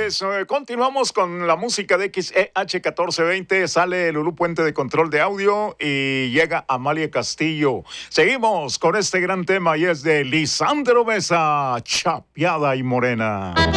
pues continuamos con la música de XEH 1420. Sale Lulú Puente de control de audio y llega Amalia Castillo. Seguimos con este gran tema y es de Lisandro Mesa, Chapeada y Morena.